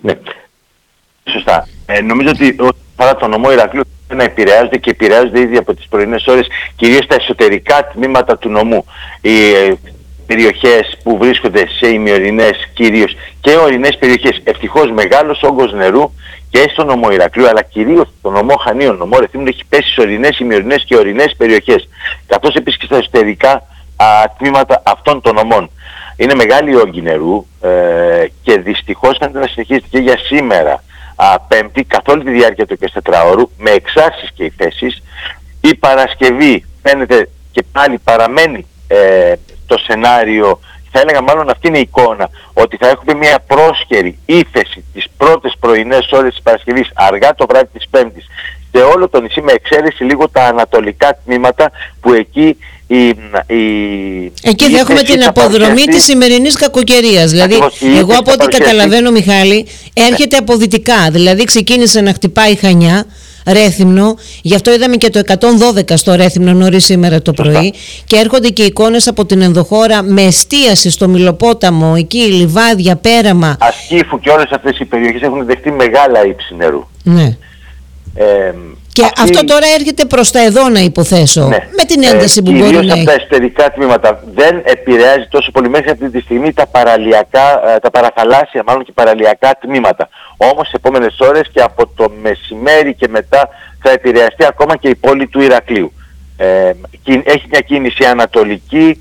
Ναι, σωστά. Νομίζω ότι παρά το νομό Ηρακλείου να επηρεάζονται και επηρεάζονται ήδη από τις πρωινές ώρες, κυρίως τα εσωτερικά τμήματα του νομού. Οι περιοχές που βρίσκονται σε ημιορεινές κυρίως και ορεινές περιοχές. Ευτυχώς μεγάλος όγκος νερού και στο νομό Ηρακλείου, αλλά κυρίως στο νομό Χανίων, νομό Ρεθύμνου, έχει πέσει σε ορεινές, ημιορεινές και ορεινές περιοχές. Καθώς επίσης και στα εσωτερικά τμήματα αυτών των νομών. Είναι μεγάλη όγκη νερού και δυστυχώς φαίνεται να συνεχίζεται και για σήμερα, Πέμπτη, καθ' όλη τη διάρκεια του 24ωρου, με εξάρσεις και υφέσεις. Η Παρασκευή φαίνεται και πάλι παραμένει το σενάριο, θα έλεγα μάλλον αυτή είναι η εικόνα, ότι θα έχουμε μια πρόσχερη ύφεση τις πρώτες πρωινές ώρες της Παρασκευής, αργά το βράδυ της Πέμπτης, σε όλο το νησί, με εξαίρεση λίγο τα ανατολικά τμήματα που εκεί εκεί θα έχουμε την αποδρομή της σημερινής κακοκαιρίας. Δηλαδή, εγώ από ό,τι καταλαβαίνω, Μιχάλη, έρχεται από δυτικά. Δηλαδή, ξεκίνησε να χτυπάει Χανιά, Ρέθυμνο, γι' αυτό είδαμε και το 112 στο Ρέθυμνο νωρίς σήμερα το πρωί. Και έρχονται και εικόνες από την ενδοχώρα με εστίαση στο Μυλοπόταμο, εκεί Λιβάδια, Πέραμα. Ασκήφου και όλες αυτές οι περιοχές έχουν δεχτεί μεγάλα ύψη νερού. Ναι. Και αυτό τώρα έρχεται προς τα εδώ, να υποθέσω, ναι, με την ένταση που μπορεί να έχει. Κυρίως από τα εσωτερικά τμήματα δεν επηρεάζει τόσο πολύ μέχρι αυτή τη στιγμή τα παραθαλάσσια μάλλον και παραλιακά τμήματα. Όμως σε επόμενες ώρες και από το μεσημέρι και μετά θα επηρεαστεί ακόμα και η πόλη του Ηρακλείου. Έχει μια κίνηση ανατολική,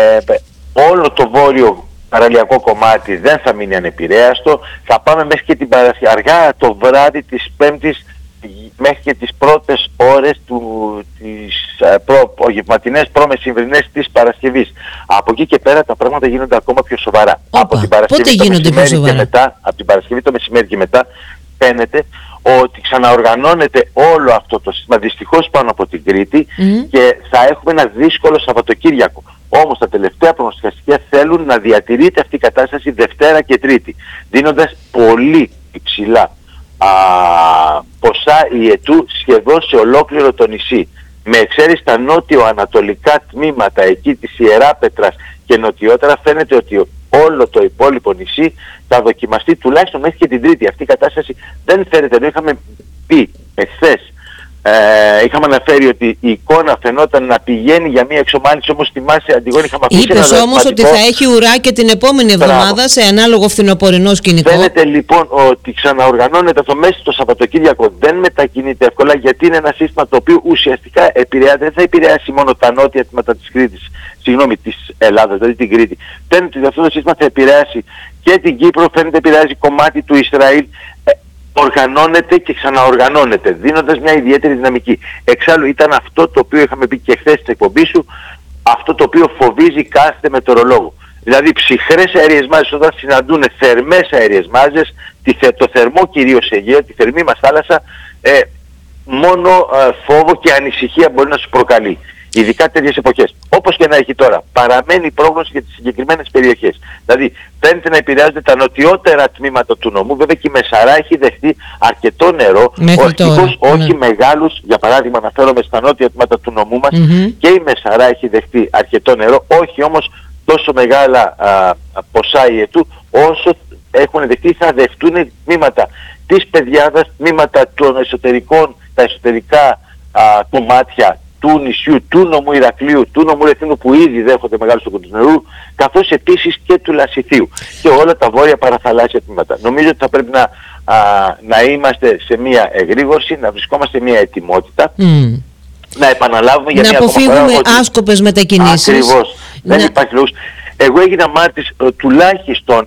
όλο το βόρειο παραλιακό κομμάτι δεν θα μείνει ανεπηρέαστο. Θα πάμε μέχρι και την Παρασκευή, αργά το βράδυ της Πέμπτης, μέχρι και τις πρώτες ώρες τις απογευματινές προμεσημβρινές της Παρασκευής. Από εκεί και πέρα τα πράγματα γίνονται ακόμα πιο σοβαρά. Από την Παρασκευή το μεσημέρι και μετά, από την Παρασκευή το μεσημέρι και μετά φαίνεται ότι ξαναοργανώνεται όλο αυτό το σύστημα, δυστυχώς πάνω από την Κρήτη, και θα έχουμε ένα δύσκολο Σαββατοκύριακο. Όμως τα τελευταία προγνωστικά θέλουν να διατηρείται αυτή η κατάσταση Δευτέρα και Τρίτη, δίνοντας πολύ υψηλά ποσά ιετού σχεδόν σε ολόκληρο το νησί. Με εξαίρεση τα νότιο-ανατολικά τμήματα εκεί της Ιεράπετρας και νοτιότερα, φαίνεται ότι όλο το υπόλοιπο νησί θα δοκιμαστεί τουλάχιστον μέχρι και την Τρίτη. Αυτή η κατάσταση δεν φαίνεται, ενώ είχαμε πει εχθές, είχαμε αναφέρει ότι η εικόνα φαινόταν να πηγαίνει για μια εξομάλυνση, όμως θυμάσαι, Αντιγόνη, είχαμε αφήσει ένα ερωτηματικό. Είπες όμως ότι θα έχει ουρά και την επόμενη εβδομάδα σε ανάλογο φθινοπορεινό σκηνικό. Φαίνεται λοιπόν ότι ξαναοργανώνεται αυτό μέσα στο Σαββατοκύριακο, δεν μετακινείται εύκολα, γιατί είναι ένα σύστημα το οποίο ουσιαστικά δεν θα επηρεάσει μόνο τα νότια τμήματα της Κρήτης, της Ελλάδας, δηλαδή την Κρήτη. Φαίνεται ότι αυτό το σύστημα θα επηρεάσει και την Κύπρο, φαίνεται επηρεάζει κομμάτι του Ισραήλ. Οργανώνεται και ξαναοργανώνεται, δίνοντας μια ιδιαίτερη δυναμική. Εξάλλου ήταν αυτό το οποίο είχαμε πει και χθες στην εκπομπή σου, αυτό το οποίο φοβίζει κάθε μετεωρολόγο. Δηλαδή ψυχρές αέριες μάζες όταν συναντούν θερμές αέριες μάζες, το θερμό κυρίως Αιγαίο, τη θερμή μας θάλασσα, μόνο φόβο και ανησυχία μπορεί να σου προκαλεί. Ειδικά τέτοιες εποχές. Όπως και να έχει τώρα, παραμένει η πρόγνωση για τις συγκεκριμένες περιοχές. Δηλαδή, φαίνεται να επηρεάζονται τα νοτιότερα τμήματα του νομού. Βέβαια και η Μεσαρά έχει δεχτεί αρκετό νερό. Ευτυχώς όχι μεγάλους, για παράδειγμα, αναφέρομαι στα νότια τμήματα του νομού μας, και η Μεσαρά έχει δεχτεί αρκετό νερό. Όχι όμως τόσο μεγάλα ποσά ιετού, όσο έχουν δεχτεί, θα δεχτούν τμήματα της Πεδιάδας, τμήματα των εσωτερικών, τα εσωτερικά κομμάτια του νησιού, του νομού Ηρακλείου, του νομού Ρεθύμνου, που ήδη δέχονται μεγάλους όγκους νερού, καθώς επίσης και του Λασιθίου και όλα τα βόρεια παραθαλάσσια τμήματα. Νομίζω ότι θα πρέπει να είμαστε σε μια εγρήγορση, να βρισκόμαστε σε μια ετοιμότητα, να επαναλάβουμε για να μια ακόμα φορά αποφύγουμε άσκοπες μετακινήσεις. Ακριβώς. Δεν υπάρχει λόγος. Εγώ έγινα μάρτης, τουλάχιστον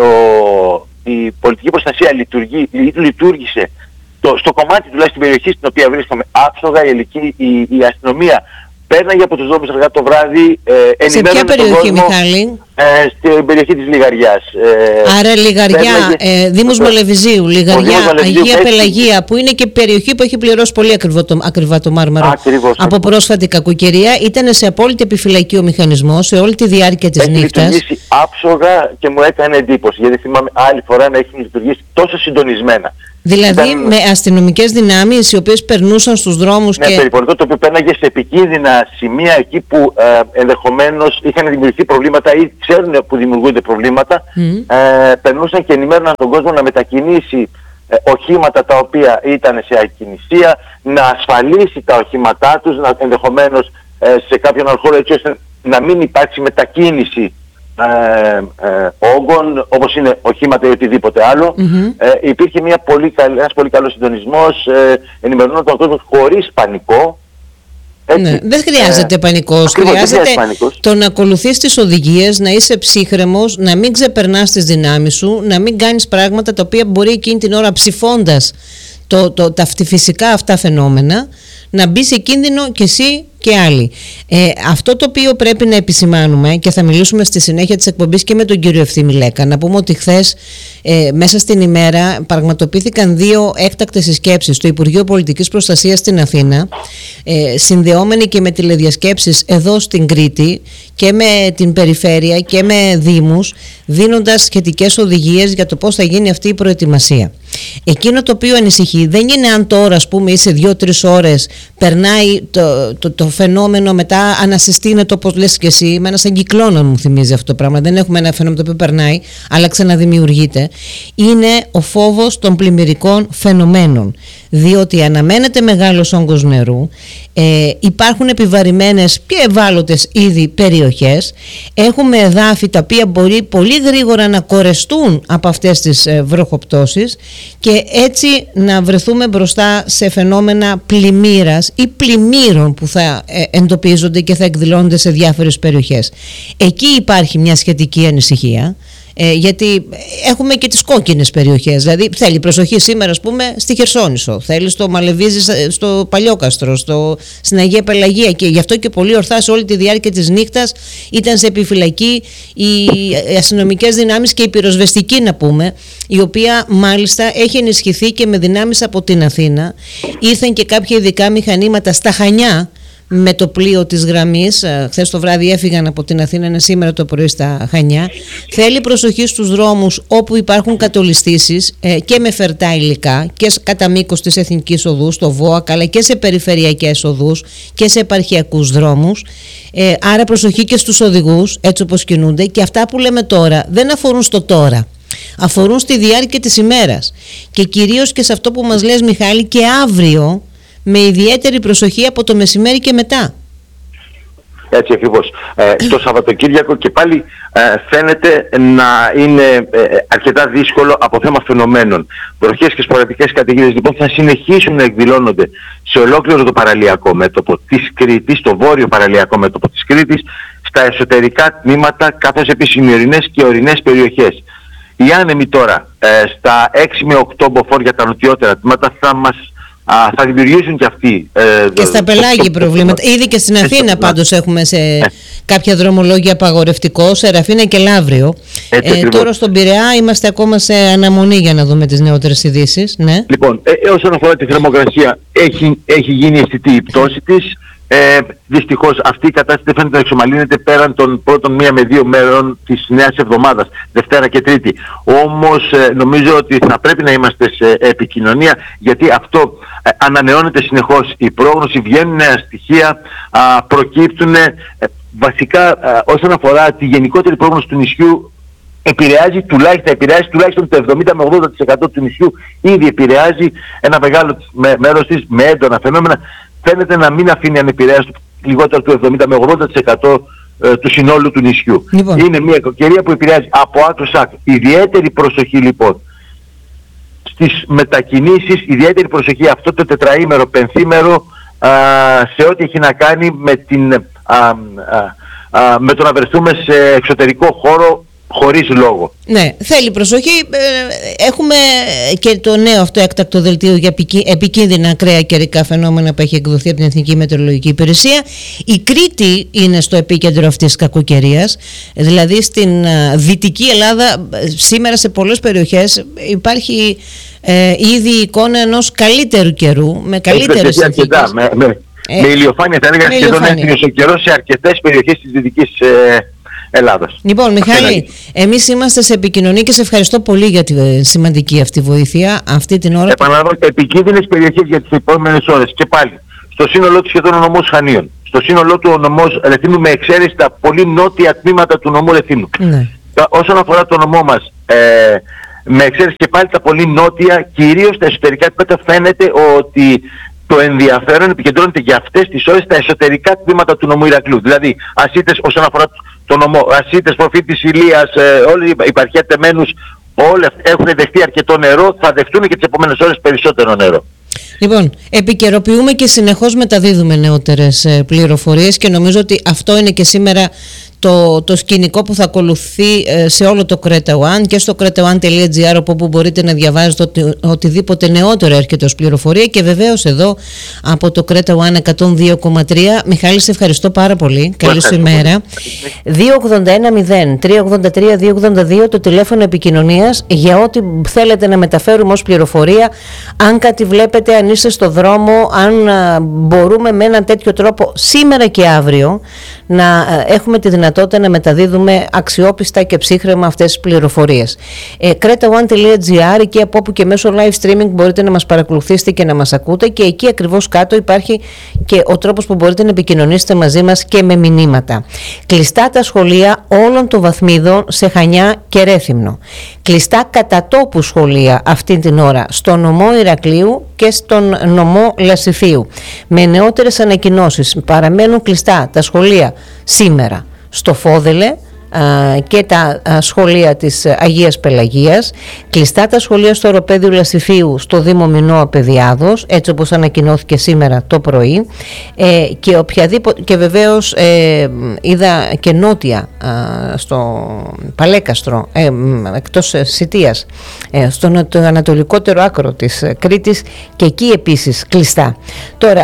η πολιτική προστασία λειτουργήσε στο κομμάτι τουλάχιστον περιοχή στην οποία βρίσκομαι άψογα. Η αστυνομία πέρναγε από τους δρόμους αργά το βράδυ, σε ποια περιοχή, Μιχάλη? Στην περιοχή της Λιγαριάς. Άρα Λιγαριά, Δήμος Μελεβιζίου, Λιγαριά, Αγία Πελαγία, που είναι και περιοχή που έχει πληρώσει πολύ ακριβά το μάρμαρο από πρόσφατη κακοκαιρία. Ήταν σε απόλυτη επιφυλακή ο μηχανισμός σε όλη τη διάρκεια της νύχτας. Έχει λειτουργήσει άψογα και μου έκανε εντύπωση, γιατί θυμάμαι άλλη φορά να έχει λειτουργήσει τόσο συντονισμένα. Δηλαδή με αστυνομικές δυνάμεις οι οποίες περνούσαν στους δρόμους. Ναι, περιπολικό το οποίο πέρναγε σε επικίνδυνα σημεία εκεί που ενδεχομένως είχαν δημιουργηθεί προβλήματα ή ξέρουν που δημιουργούνται προβλήματα. Περνούσαν και ενημέρωναν τον κόσμο να μετακινήσει οχήματα τα οποία ήταν σε ακινησία, να ασφαλίσει τα οχήματά τους, ενδεχομένως σε κάποιον άλλο χώρο, έτσι ώστε να μην υπάρξει μετακίνηση όγκων όπως είναι οχήματα ή οτιδήποτε άλλο. Υπήρχε ένας πολύ καλός συντονισμός, ενημερώνονταν τον κόσμο χωρίς πανικό. Ναι, δεν χρειάζεται πανικός. Χρειάζεται το να ακολουθείς τις οδηγίες, να είσαι ψύχρεμος, να μην ξεπερνάς τις δυνάμεις σου, να μην κάνεις πράγματα τα οποία μπορεί εκείνη την ώρα, ψηφώντας τα φυσικά αυτά φαινόμενα, να μπει σε κίνδυνο και εσύ και άλλοι. Αυτό το οποίο πρέπει να επισημάνουμε, και θα μιλήσουμε στη συνέχεια της εκπομπής και με τον κύριο Ευθύμη Λέκα, να πούμε ότι χθες μέσα στην ημέρα πραγματοποιήθηκαν 2 έκτακτες συσκέψεις στο Υπουργείο Πολιτικής Προστασίας στην Αθήνα, συνδεόμενοι και με τηλεδιασκέψεις εδώ στην Κρήτη και με την περιφέρεια και με δήμους, δίνοντας σχετικές οδηγίες για το πώς θα γίνει αυτή η προετοιμασία. Εκείνο το οποίο ανησυχεί δεν είναι αν τώρα, ας πούμε, ή σε 2-3 ώρες περνάει το φαινόμενο, μετά ανασυστήνεται, όπως λες και εσύ, με ένα σαν κυκλώνα μου θυμίζει αυτό το πράγμα. Δεν έχουμε ένα φαινόμενο το οποίο περνάει, αλλά ξαναδημιουργείται. Είναι ο φόβος των πλημμυρικών φαινομένων. Διότι αναμένεται μεγάλος όγκος νερού, υπάρχουν επιβαρημένες και ευάλωτες ήδη περιοχές, έχουμε εδάφη τα οποία μπορεί πολύ γρήγορα να κορεστούν από αυτές τις βροχοπτώσεις και έτσι να βρεθούμε μπροστά σε φαινόμενα πλημμύρας ή πλημμύρων που θα εντοπίζονται και θα εκδηλώνονται σε διάφορες περιοχές. Εκεί υπάρχει μια σχετική ανησυχία. Γιατί έχουμε και τις κόκκινες περιοχές, δηλαδή θέλει προσοχή σήμερα, ας πούμε, στη Χερσόνησο, θέλει στο Μαλεβίζι, στο Παλιόκαστρο, στην Αγία Πελαγία, και γι' αυτό και πολύ ορθά σε όλη τη διάρκεια της νύχτας ήταν σε επιφυλακή οι αστυνομικές δυνάμεις και η πυροσβεστική, να πούμε, η οποία μάλιστα έχει ενισχυθεί και με δυνάμεις από την Αθήνα. Ήρθαν και κάποια ειδικά μηχανήματα στα Χανιά με το πλοίο της γραμμής. Χθες το βράδυ έφυγαν από την Αθήνα, είναι σήμερα το πρωί στα Χανιά. Θέλει προσοχή στους δρόμους όπου υπάρχουν κατολιστήσεις και με φερτά υλικά και κατά μήκος της Εθνικής Οδού, στο ΒΟΑΚ, αλλά και σε περιφερειακές οδούς και σε επαρχιακούς δρόμους. Άρα προσοχή και στους οδηγούς, έτσι όπως κινούνται, και αυτά που λέμε τώρα δεν αφορούν στο τώρα. Αφορούν στη διάρκεια της ημέρας και κυρίως και σε αυτό που μας λες, Μιχάλη, και αύριο, με ιδιαίτερη προσοχή από το μεσημέρι και μετά. Έτσι ακριβώς. Το Σαββατοκύριακο και πάλι φαίνεται να είναι αρκετά δύσκολο από θέμα φαινομένων. Βροχές και σποραδικές καταιγίδες λοιπόν θα συνεχίσουν να εκδηλώνονται σε ολόκληρο το παραλιακό μέτωπο της Κρήτης, το βόρειο παραλιακό μέτωπο της Κρήτης, στα εσωτερικά τμήματα, καθώς επίσης οι ορεινές και ορεινές περιοχές. Οι άνεμοι τώρα στα 6 με 8 μποφόρ για τα νοτιότερα τμήματα θα δημιουργήσουν και αυτοί. Και στα πελάγια προβλήματα. Ήδη και στην Αθήνα πάντως έχουμε σε κάποια δρομολόγια απαγορευτικό, σε Ραφίνα και Λαύριο. Τώρα στον Πειραιά είμαστε ακόμα σε αναμονή για να δούμε τις νεότερες ειδήσεις. Ναι. Λοιπόν, όσον αφορά τη θερμοκρασία, έχει γίνει αισθητή η πτώση της. Δυστυχώς αυτή η κατάσταση δεν φαίνεται να εξομαλύνεται πέραν των πρώτων 1 με 2 μέρων της νέας εβδομάδας, Δευτέρα και Τρίτη. Όμως νομίζω ότι θα πρέπει να είμαστε σε επικοινωνία, γιατί αυτό ανανεώνεται συνεχώς. Η πρόγνωση, βγαίνουν νέα στοιχεία, προκύπτουν βασικά όσον αφορά τη γενικότερη πρόγνωση του νησιού. Επηρεάζει τουλάχιστον το 70 με 80% του νησιού, ήδη επηρεάζει ένα μεγάλο μέρος της με έντονα φαινόμενα. Φαίνεται να μην αφήνει ανεπηρέαστο λιγότερο του 70 με 80% του συνόλου του νησιού. Λοιπόν. Είναι μια ευκαιρία που επηρεάζει από άκρο σ' άκρο. Ιδιαίτερη προσοχή λοιπόν στις μετακινήσεις, ιδιαίτερη προσοχή αυτό το τετραήμερο, πενθήμερο, σε ό,τι έχει να κάνει με το να βρεθούμε σε εξωτερικό χώρο χωρίς λόγο. Ναι, θέλει προσοχή. Έχουμε και το νέο αυτό έκτακτο δελτίο για επικίνδυνα ακραία καιρικά φαινόμενα που έχει εκδοθεί από την Εθνική Μετεωρολογική Υπηρεσία. Η Κρήτη είναι στο επίκεντρο αυτής της κακοκαιρίας. Δηλαδή στην Δυτική Ελλάδα σήμερα σε πολλές περιοχές υπάρχει ήδη η εικόνα ενός καλύτερου καιρού, με καλύτερες συνθήκες. Με ηλιοφάνεια θα έλεγα σχεδόν έτοιμος ο καιρός σε αρκετές περιοχές της Δυτικής Ελλάδας. Λοιπόν, Μιχάλη, εμείς είμαστε σε επικοινωνία και σε ευχαριστώ πολύ για τη σημαντική αυτή βοήθεια αυτή την ώρα. Επαναλαμβάνω, επικίνδυνες περιοχές για τις επόμενες ώρες. Και πάλι, στο σύνολό του σχεδόν ο νομός Χανίων. Στο σύνολό του ο νομός Ρεθύμνου, με εξαίρεση τα πολύ νότια τμήματα του νομού Ρεθύμνου. Ναι. Όσον αφορά το νομό μας, με εξαίρεση και πάλι τα πολύ νότια, κυρίως στα εσωτερικά τμήματα, φαίνεται ότι το ενδιαφέρον επικεντρώνεται για αυτές τις ώρες στα εσωτερικά τμήματα του νομού Ηρακλείου. Δηλαδή, ασίτες όσον αφορά το νομό, ασίτες, προφήτης Ηλίας, όλοι οι επαρχία τεμένους, όλοι έχουν δεχτεί αρκετό νερό, θα δεχτούν και τις επόμενες ώρες περισσότερο νερό. Λοιπόν, επικαιροποιούμε και συνεχώς μεταδίδουμε νεότερες πληροφορίες και νομίζω ότι αυτό είναι και σήμερα το σκηνικό που θα ακολουθεί σε όλο το Creta One και στο cretaone.gr, όπου μπορείτε να διαβάζετε οτιδήποτε νεότερο έρχεται ως πληροφορία, και βεβαίως εδώ από το Creta One 102,3. Μιχάλη, σε ευχαριστώ πάρα πολύ. Καλή σου ημέρα. 281-0383-282 το τηλέφωνο επικοινωνίας για ό,τι θέλετε να μεταφέρουμε ως πληροφορία. Αν κάτι βλέπετε, αν είστε στο δρόμο, αν μπορούμε με έναν τέτοιο τρόπο σήμερα και αύριο να έχουμε τη δυνατότητα να μεταδίδουμε αξιόπιστα και ψύχραιμα αυτές τις πληροφορίες. cretaone.gr, εκεί από όπου και μέσω live streaming μπορείτε να μας παρακολουθήσετε και να μας ακούτε, και εκεί ακριβώς κάτω υπάρχει και ο τρόπος που μπορείτε να επικοινωνήσετε μαζί μας και με μηνύματα. Κλειστά τα σχολεία όλων των βαθμίδων σε Χανιά και Ρέθυμνο. Κλειστά κατά τόπου σχολεία αυτή την ώρα στο νομό Ηρακλείου και στον νομό Λασιθίου. Με νεότερες ανακοινώσεις, παραμένουν κλειστά τα σχολεία σήμερα στο Φόδελε και τα σχολεία της Αγίας Πελαγίας, κλειστά τα σχολεία στο Οροπέδιο Λασιθίου στο Δήμο Μινώα Παιδιάδος, έτσι όπως ανακοινώθηκε σήμερα το πρωί, και βεβαίως είδα και νότια στο Παλέκαστρο, εκτός Σιτίας, στο ανατολικότερο άκρο της Κρήτης, και εκεί επίσης κλειστά. Τώρα,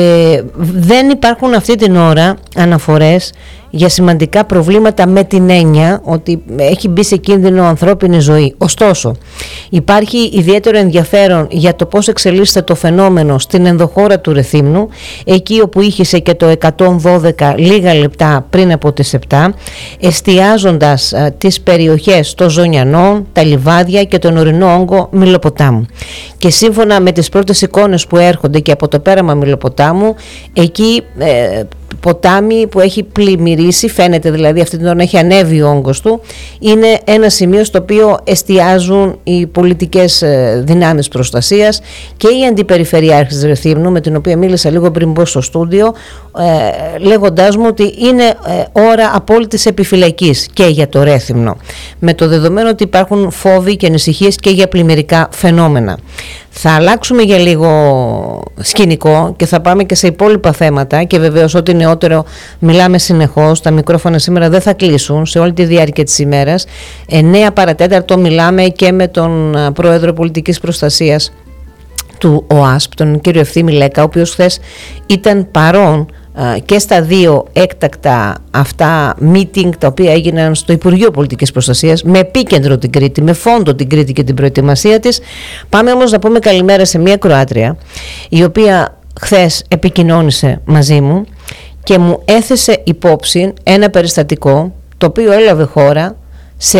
δεν υπάρχουν αυτή την ώρα αναφορές για σημαντικά προβλήματα, με την έννοια ότι έχει μπει σε κίνδυνο ανθρώπινη ζωή. Ωστόσο, υπάρχει ιδιαίτερο ενδιαφέρον για το πώς εξελίσσεται το φαινόμενο στην ενδοχώρα του Ρεθύμνου, εκεί όπου ήχησε και το 112 λίγα λεπτά πριν από τις 7, εστιάζοντας τις περιοχές των Ζωνιανών, τα Λιβάδια και τον ορεινό όγκο Μηλοποτάμου. Και σύμφωνα με τις πρώτες εικόνες που έρχονται και από το πέραμα Μηλοποτάμου, εκεί ποτάμι που έχει πλημμυρίσει, φαίνεται δηλαδή αυτή την ώρα να έχει ανέβει ο όγκος του, είναι ένα σημείο στο οποίο εστιάζουν οι πολιτικές δυνάμεις προστασίας και η Αντιπεριφερειάρχης Ρεθύμνου, με την οποία μίλησα λίγο πριν μπω στο στούντιο, λέγοντάς μου ότι είναι ώρα απόλυτης επιφυλακής και για το Ρέθυμνο, με το δεδομένο ότι υπάρχουν φόβοι και ανησυχίες και για πλημμυρικά φαινόμενα. Θα αλλάξουμε για λίγο σκηνικό και θα πάμε και σε υπόλοιπα θέματα, και βεβαίως ό,τι νεότερο μιλάμε συνεχώς. Τα μικρόφωνα σήμερα δεν θα κλείσουν σε όλη τη διάρκεια της ημέρας. 9 παρατέταρτο μιλάμε και με τον Πρόεδρο Πολιτικής Προστασίας του ΟΑΣΠ, τον κύριο Ευθύμη Λέκα, ο οποίος χθες ήταν παρόν και στα δύο έκτακτα αυτά meeting τα οποία έγιναν στο Υπουργείο Πολιτικής Προστασίας, με επίκεντρο την Κρήτη, με φόντο την Κρήτη και την προετοιμασία της. Πάμε όμως να πούμε καλημέρα σε μια Κροάτρια, η οποία χθες επικοινώνησε μαζί μου και μου έθεσε υπόψη ένα περιστατικό το οποίο έλαβε χώρα σε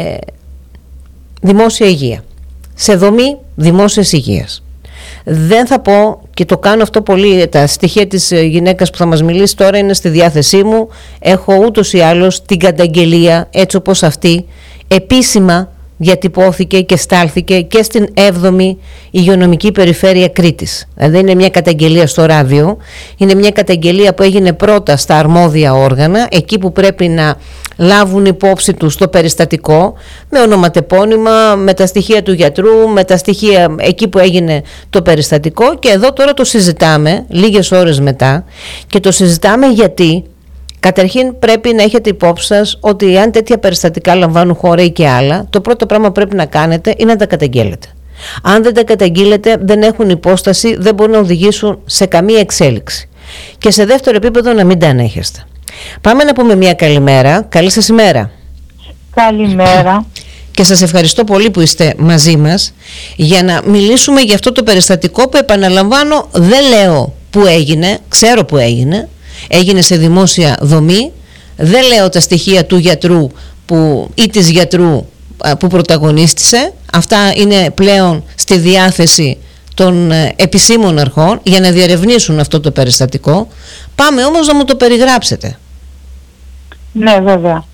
δημόσια υγεία, σε δομή δημόσιας υγείας. Δεν θα πω, και το κάνω αυτό πολύ, τα στοιχεία της γυναίκας που θα μας μιλήσει τώρα είναι στη διάθεσή μου. Έχω ούτως ή άλλως την καταγγελία, έτσι όπως αυτή επίσημα διατυπώθηκε και στάλθηκε και στην 7η Υγειονομική Περιφέρεια Κρήτης. Δηλαδή είναι μια καταγγελία στο ράδιο, είναι μια καταγγελία που έγινε πρώτα στα αρμόδια όργανα, εκεί που πρέπει να λάβουν υπόψη τους το περιστατικό, με ονοματεπώνυμα, με τα στοιχεία του γιατρού, με τα στοιχεία εκεί που έγινε το περιστατικό, και εδώ τώρα το συζητάμε λίγες ώρες μετά, και το συζητάμε γιατί καταρχήν πρέπει να έχετε υπόψη σας ότι αν τέτοια περιστατικά λαμβάνουν χώρα ή και άλλα, το πρώτο πράγμα που πρέπει να κάνετε είναι να τα καταγγέλλετε. Αν δεν τα καταγγείλετε, δεν έχουν υπόσταση, δεν μπορούν να οδηγήσουν σε καμία εξέλιξη. Και σε δεύτερο επίπεδο, να μην τα ανέχεστε. Πάμε να πούμε μια καλημέρα. Καλή σας ημέρα. Καλημέρα. Και σας ευχαριστώ πολύ που είστε μαζί μας για να μιλήσουμε για αυτό το περιστατικό που, επαναλαμβάνω, δεν λέω που έγινε, ξέρω που έγινε. Έγινε σε δημόσια δομή, Δεν λέω τα στοιχεία του γιατρού ή της γιατρού που πρωταγωνίστησε. Αυτά είναι πλέον στη διάθεση των επισήμων αρχών για να διερευνήσουν αυτό το περιστατικό. Πάμε όμως να μου το περιγράψετε. Ναι, βέβαια.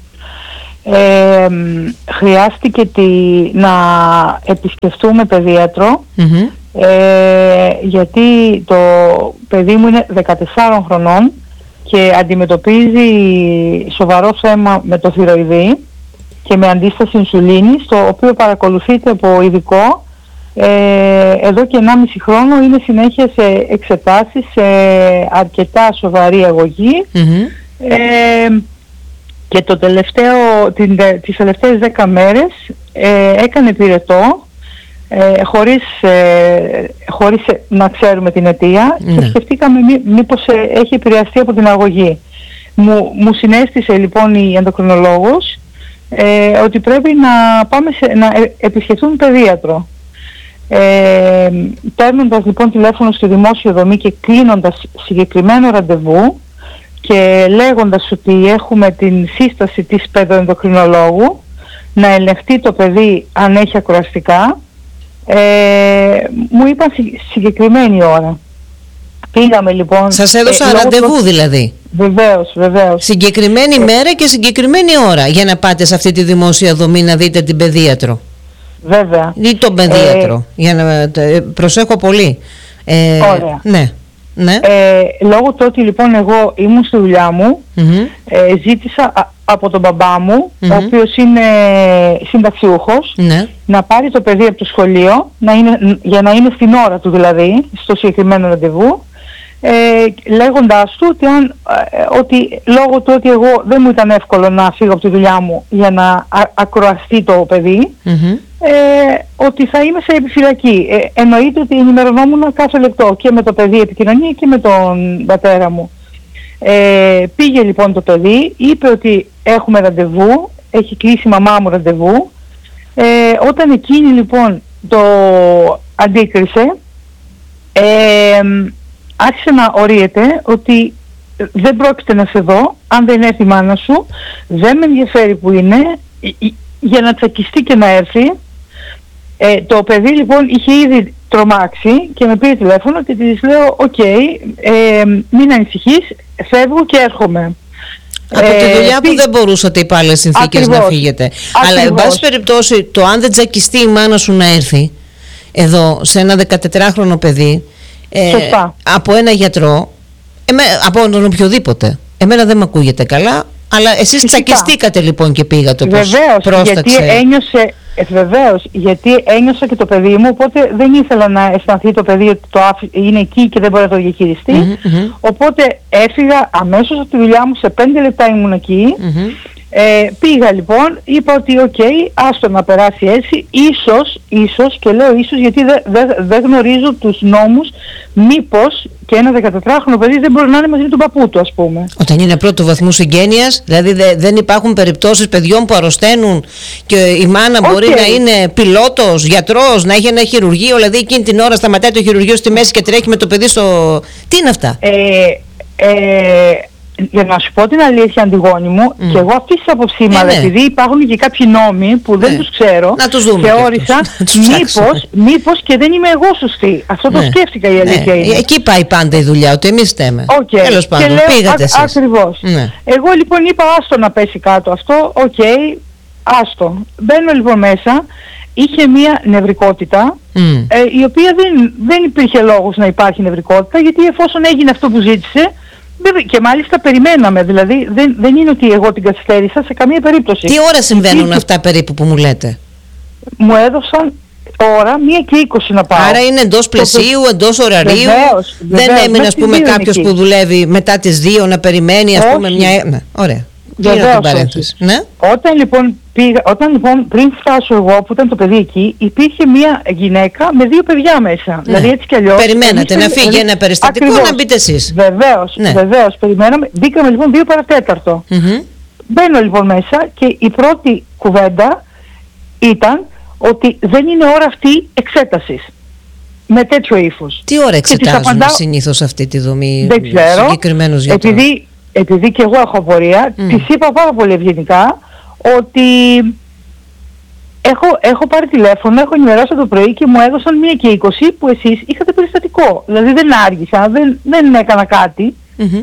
Χρειάστηκε να επισκεφτούμε παιδίατρο, γιατί το παιδί μου είναι 14 χρονών και αντιμετωπίζει σοβαρό θέμα με το θηροειδή και με αντίσταση ινσουλίνης, το οποίο παρακολουθείται από ειδικό εδώ και 1,5 χρόνο. Είναι συνέχεια σε εξετάσεις, σε αρκετά σοβαρή αγωγή, και τις τελευταίες 10 μέρες έκανε πυρετό, χωρίς να ξέρουμε την αιτία, και σκεφτήκαμε μήπως έχει επηρεαστεί από την αγωγή. Μου συνέστησε λοιπόν η ενδοκρινολόγος ότι πρέπει να επισκεφτούν παιδίατρο. Παίρνοντας λοιπόν τηλέφωνο στη δημόσια δομή και κλείνοντας συγκεκριμένο ραντεβού και λέγοντας ότι έχουμε την σύσταση της παιδοενδοκρινολόγου να ελεγχθεί το παιδί αν έχει ακροαστικά, μου είπαν συγκεκριμένη ώρα. Πήγαμε λοιπόν. Σας έδωσα ραντεβού δηλαδή? Βεβαίως. Συγκεκριμένη μέρα και συγκεκριμένη ώρα για να πάτε σε αυτή τη δημόσια δομή να δείτε την παιδίατρο? Βέβαια. Ή τον παιδίατρο, για να προσέχω πολύ. Ωραία. Ναι. Λόγω του ότι λοιπόν εγώ ήμουν στη δουλειά μου, ζήτησα από τον μπαμπά μου, ο οποίος είναι συνταξιούχος, να πάρει το παιδί από το σχολείο, για να είναι στην ώρα του δηλαδή, στο συγκεκριμένο ραντεβού, λέγοντάς του ότι λόγω του ότι εγώ δεν μου ήταν εύκολο να φύγω από τη δουλειά μου για να ακροαστεί το παιδί, ότι θα είμαι σε επιφυλακή. Εννοείται ότι ενημερωνόμουν κάθε λεπτό και με το παιδί επικοινωνία και με τον πατέρα μου. Πήγε λοιπόν το παιδί, είπε ότι έχουμε ραντεβού, έχει κλείσει η μαμά μου ραντεβού. Όταν εκείνη λοιπόν το αντίκρισε, άρχισε να ορίεται ότι δεν πρόκειται να σε δω αν δεν έρθει η μάνα σου, δεν με ενδιαφέρει που είναι, για να τσακιστεί και να έρθει. Το παιδί λοιπόν είχε ήδη τρομάξει και με πήρε τηλέφωνο και της λέω μην ανησυχείς, φεύγω και έρχομαι. Από τη δουλειά που δεν μπορούσατε υπό άλλες συνθήκες να φύγετε. Αλλά εν πάση περιπτώσει, το αν δεν τσακιστεί η μάνα σου να έρθει εδώ σε ένα 14χρονο παιδί, από ένα γιατρό, από τον οποιοδήποτε, εμένα δεν με ακούγεται καλά. Αλλά εσείς τσακιστήκατε λοιπόν και πήγατε, όπως πρόσταξε. Βεβαίως, γιατί ένιωσα και το παιδί μου, οπότε δεν ήθελα να αισθανθεί το παιδί ότι είναι εκεί και δεν μπορεί να το διαχειριστεί. Οπότε έφυγα αμέσως από τη δουλειά μου, σε 5 λεπτά ήμουν εκεί. Πήγα λοιπόν, είπα ότι άστο να περάσει έτσι, ίσως, και λέω ίσως γιατί δεν γνωρίζω τους νόμους, μήπως και ένα 14χρονο παιδί δεν μπορεί να είναι μαζί με τον παππού του, ας πούμε. Όταν είναι πρώτου βαθμού συγγένειας, δηλαδή δεν υπάρχουν περιπτώσεις παιδιών που αρρωσταίνουν και η μάνα μπορεί να είναι πιλότος, γιατρός, να έχει ένα χειρουργείο, δηλαδή εκείνη την ώρα σταματάει το χειρουργείο στη μέση και τρέχει με το παιδί στο... Τι είναι αυτά? Για να σου πω την αλήθεια, Αντιγόνη μου, και εγώ αυτή τη άποψή μου, αλλά επειδή υπάρχουν και κάποιοι νόμοι που δεν τους ξέρω, θεώρησα μήπως και δεν είμαι εγώ σωστή. Αυτό το σκέφτηκα, η αλήθεια είναι. Εκεί πάει πάντα η δουλειά, ότι εμείς θέμε. Τέλος πάντων, πήγατε εσείς. Ακριβώς. Εγώ λοιπόν είπα άστο να πέσει κάτω αυτό, άστο. Μπαίνω λοιπόν μέσα, είχε μία νευρικότητα, η οποία δεν υπήρχε λόγος να υπάρχει νευρικότητα, γιατί εφόσον έγινε αυτό που ζήτησε, και μάλιστα περιμέναμε, δηλαδή δεν είναι ότι εγώ την καθυστέρησα σε καμία περίπτωση. Τι ώρα συμβαίνουν αυτά περίπου που μου λέτε? Μου έδωσαν ώρα 1:20 να πάω. Άρα είναι εντός πλαισίου, εντός ωραρίου. Βεβαίως, δεν έμεινε ας πούμε κάποιος που δουλεύει μετά τις 2 να περιμένει ας πούμε μια... Ναι, ωραία. Ναι. Όταν λοιπόν πριν φτάσω εγώ που ήταν το παιδί εκεί, υπήρχε μια γυναίκα με 2 παιδιά μέσα. Δηλαδή έτσι κι αλλιώς. Περιμένατε να φύγει ένα περιστατικό, να μπείτε εσείς. Βεβαίως, περιμέναμε. Μπήκαμε λοιπόν 2 παρατέταρτο. Μπαίνω λοιπόν μέσα και η πρώτη κουβέντα ήταν ότι δεν είναι ώρα αυτή εξέτασης. Με τέτοιο ύφος. Τι ώρα εξετάζουν συνήθως αυτή τη δομή? Δεν ξέρω. Συγκεκριμένους γιατρούς? Επειδή επειδή και εγώ έχω απορία, της είπα πάρα πολύ ευγενικά ότι έχω πάρει τηλέφωνο, έχω ενημερώσει το πρωί και μου έδωσαν 1:20 που εσείς είχατε περιστατικό. Δηλαδή δεν άργησα, δεν έκανα κάτι.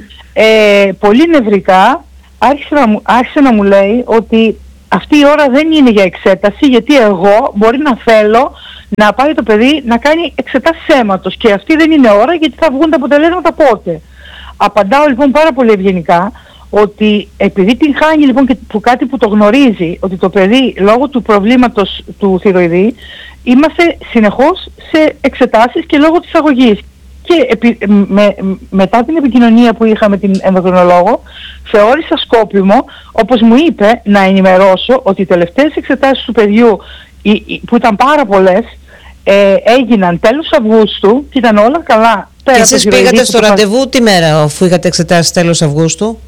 Πολύ νευρικά άρχισε να μου λέει ότι αυτή η ώρα δεν είναι για εξέταση, γιατί εγώ μπορεί να θέλω να πάει το παιδί να κάνει εξετάσεις αίματος και αυτή δεν είναι ώρα γιατί θα βγουν τα αποτελέσματα πότε. Απαντάω λοιπόν πάρα πολύ ευγενικά ότι επειδή την χάνει λοιπόν και που κάτι που το γνωρίζει, ότι το παιδί λόγω του προβλήματος του θηροειδή είμαστε συνεχώς σε εξετάσεις και λόγω της αγωγής. Και μετά την επικοινωνία που είχα με την ενδοκρινολόγο, θεώρησα σκόπιμο, όπως μου είπε, να ενημερώσω ότι οι τελευταίες εξετάσεις του παιδιού, που ήταν πάρα πολλές, έγιναν τέλος Αυγούστου και ήταν όλα καλά. Και εσείς πήγατε στο ραντεβού τι μέρα, αφού είχατε εξετάσει τέλος Αυγούστου?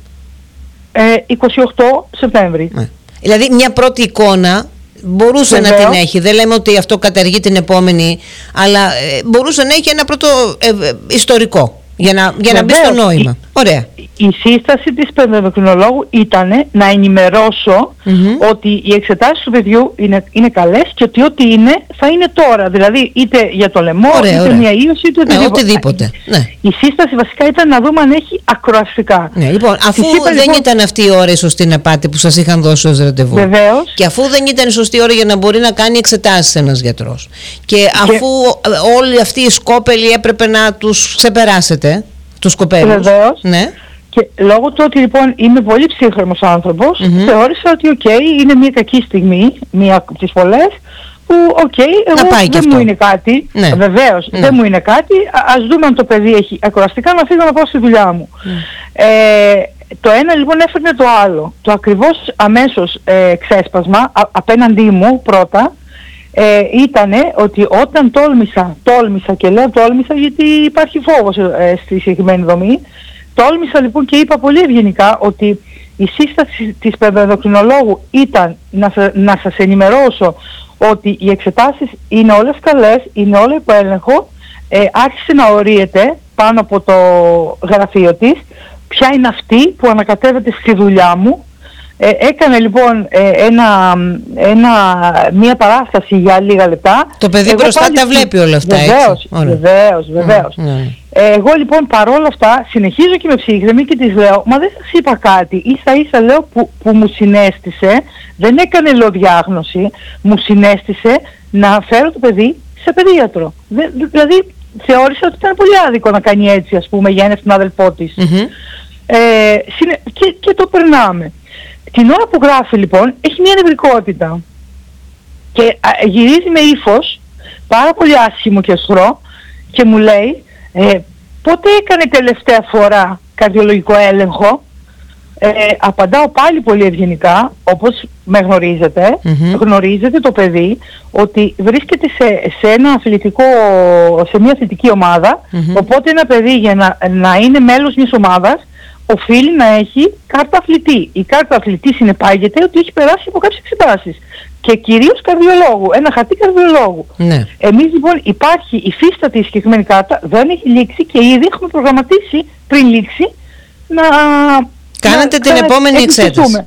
28 Σεπτέμβρη. Δηλαδή μια πρώτη εικόνα μπορούσε να την έχει. Δεν λέμε ότι αυτό καταργεί την επόμενη, αλλά μπορούσε να έχει ένα πρώτο ιστορικό για να μπει στο νόημα. Ωραία. Η σύσταση της παιδοενδοκρινολόγου ήταν να ενημερώσω ότι οι εξετάσεις του παιδιού είναι καλές και ότι ό,τι είναι θα είναι τώρα. Δηλαδή είτε για το λαιμό, είτε μια ίωση, είτε οτιδήποτε. Η σύσταση βασικά ήταν να δούμε αν έχει ακροαστικά. Λοιπόν, αφού δεν ήταν αυτή η ώρα η σωστή να πάτε που σας είχαν δώσει ως ραντεβού. Βεβαίως. Και αφού δεν ήταν η σωστή ώρα για να μπορεί να κάνει εξετάσεις ένας γιατρός. Και αφού όλοι αυτοί οι σκόπελοι έπρεπε να τους ξεπεράσετε, τους σκοπέλους. Βεβαίως. Ναι. Και λόγω του ότι λοιπόν είμαι πολύ ψύχρεμος άνθρωπος, θεώρησα ότι είναι μια κακή στιγμή, μία από τις πολλές, που εγώ δεν μου είναι κάτι, βεβαίως δεν μου είναι κάτι, ας δούμε αν το παιδί έχει ακροαστικά, να φύγω να πάω στη δουλειά μου. Το ένα λοιπόν έφερνε το άλλο. Το ακριβώς αμέσως ξέσπασμα απέναντί μου πρώτα ήτανε ότι όταν τόλμησα και λέω τόλμησα γιατί υπάρχει φόβος στη συγκεκριμένη δομή. Τόλμησα λοιπόν και είπα πολύ ευγενικά ότι η σύσταση της παιδοενδοκρινολόγου ήταν να σας ενημερώσω ότι οι εξετάσεις είναι όλες καλές, είναι όλα υπό έλεγχο. Άρχισε να ορίεται πάνω από το γραφείο της ποια είναι αυτή που ανακατεύεται στη δουλειά μου. Έκανε λοιπόν μία παράσταση για λίγα λεπτά. Το παιδί μπροστά τα βλέπει όλα αυτά. Βεβαίως. Εγώ λοιπόν παρόλα αυτά συνεχίζω και με ψύχρεμη και της λέω, μα δεν σας είπα κάτι, ίσα λέω που μου συνέστησε, δεν έκανε λοδιάγνωση, μου συνέστησε να φέρω το παιδί σε παιδίατρο. Δηλαδή θεώρησα ότι ήταν πολύ άδικο να κάνει έτσι, ας πούμε, για έναν αδελφό της. Και το περνάμε. Την ώρα που γράφει λοιπόν έχει μια νευρικότητα και γυρίζει με ύφος πάρα πολύ άσχημο και αισχρό και μου λέει πότε έκανε τελευταία φορά καρδιολογικό έλεγχο? Απαντάω πάλι πολύ ευγενικά, όπως με γνωρίζετε, γνωρίζετε το παιδί ότι βρίσκεται σε μια αθλητική ομάδα, οπότε ένα παιδί για να είναι μέλος μιας ομάδας οφείλει να έχει κάρτα αθλητή. Η κάρτα αθλητή συνεπάγεται ότι έχει περάσει από κάποιες εξετάσεις και κυρίως καρδιολόγου, ένα χαρτί καρδιολόγου. Εμείς λοιπόν υφίσταται η συγκεκριμένη κάρτα, δεν έχει λήξει και ήδη έχουμε προγραμματίσει πριν λήξει να κάνετε την επόμενη εξέταση.